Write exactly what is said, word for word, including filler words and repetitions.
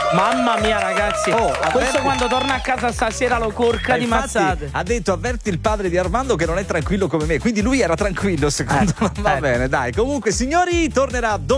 Mamma mia, ragazzi. Oh, questo avverti... quando torna a casa stasera lo corca di mazzate. Ha detto avverti il padre di Armando che non è tranquillo come me, quindi lui era tranquillo secondo me. Eh, Va eh. bene, dai. Comunque signori, tornerà domani